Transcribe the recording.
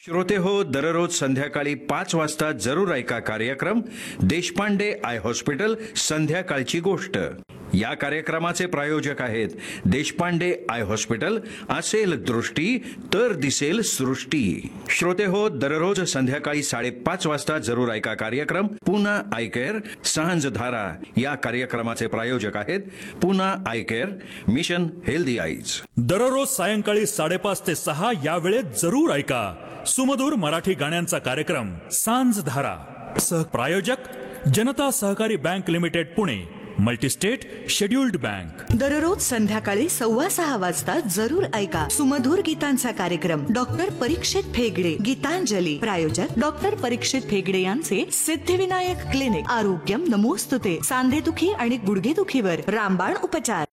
श्रोते हो, दररोज संध्याकाळी 5 वाजता जरूर ऐका कार्यक्रम देशपांडे आय हॉस्पिटल संध्याकाळची गोष्ट. या कार्यक्रमाचे प्रायोजक आहेत देशपांडे आय हॉस्पिटल. असेल दृष्टी तर दिसेल सृष्टी. श्रोते हो, दररोज संध्याकाळी 5:30 वाजता जरूर ऐका कार्यक्रम पुन्हा आय केअर सांझ धारा. या कार्यक्रमाचे प्रायोजक आहेत पुन्हा I care, mission healthy eyes. दररोज सायंकाळी 5:30 ते 6 या वेळेत जरूर ऐका सुमधुर मराठी गाण्यांचा कार्यक्रम सांझ धारा. सहप्रायोजक जनता सहकारी bank limited Pune, multi-state scheduled bank. दररोज संध्याकाळी 6:15 वाजता जरूर ऐका सुमधुर गीतांचा कार्यक्रम डॉक्टर परीक्षित फेगडे गीतांजली. प्रायोजक डॉक्टर परीक्षित फेगडे यांचे सिद्धिविनायक क्लिनिक. आरोग्यम नमोस्तुते. सांधेदुखी आणि गुडघेदुखीवर रामबाण उपचार.